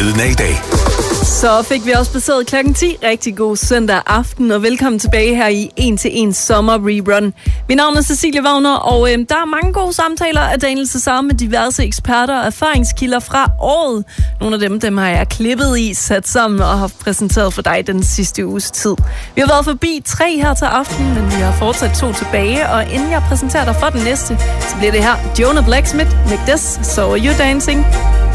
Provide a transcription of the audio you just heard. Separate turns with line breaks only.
Lyden af i dag.
Så fik vi også besøget klokken 10. Rigtig god søndag aften, og velkommen tilbage her i 1-til-1 Sommer Rerun. Mit navn er Cecilie Wagner, og der er mange gode samtaler af Daniel sammen med diverse eksperter og erfaringskilder fra året. Nogle af dem har jeg klippet i, sat sammen og har præsenteret for dig den sidste uges tid. Vi har været forbi 3 her til aften, men vi har fortsat 2 tilbage, og inden jeg præsenterer dig for den næste, så bliver det her Jonah Blacksmith med This, So Are You Dancing.